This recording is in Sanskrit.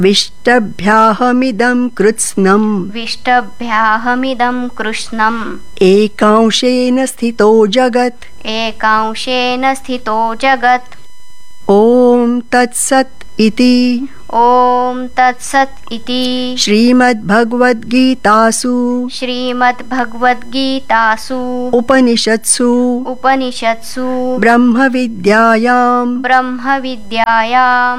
विष्टभ्याहमिदं कृत्स्नम् एकांशेन स्थितो जगत् ॐ तत्सत् इति श्रीमद्भगवद्गीतासु उपनिषत्सु ब्रह्मविद्यायां